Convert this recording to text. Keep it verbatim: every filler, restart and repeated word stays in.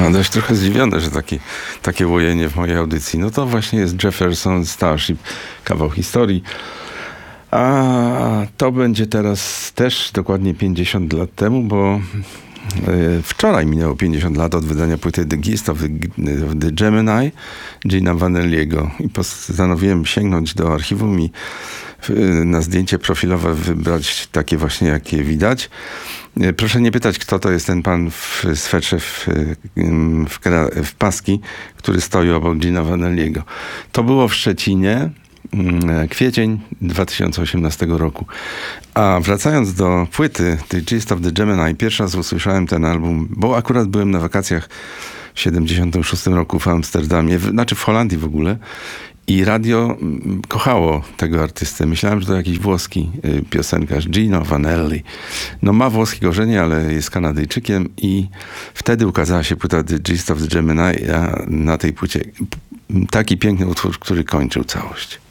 No dość trochę zdziwiony, że taki, takie łojenie w mojej audycji. No to właśnie jest Jefferson Starship, kawał historii. A to będzie teraz też dokładnie pięćdziesiąt lat temu, bo wczoraj minęło pięćdziesiąt lat od wydania płyty The Gist of the, of the Gemini Gina Vanelliego i postanowiłem sięgnąć do archiwum i na zdjęcie profilowe wybrać takie właśnie, jakie widać. Proszę nie pytać, kto to jest ten pan w swetrze w, w, w paski, który stoi obok Gina Vanelliego. To było w Szczecinie, kwiecień dwa tysiące osiemnastego roku. A wracając do płyty The Gist of the Gemini, pierwszy raz usłyszałem ten album, bo akurat byłem na wakacjach w siedemdziesiątym szóstym roku w Amsterdamie, znaczy w Holandii w ogóle. I radio kochało tego artystę. Myślałem, że to jakiś włoski piosenkarz, Gino Vanelli. No ma włoskie korzenie, ale jest Kanadyjczykiem i wtedy ukazała się płyta The Gist of the Gemini, a na tej płycie taki piękny utwór, który kończył całość.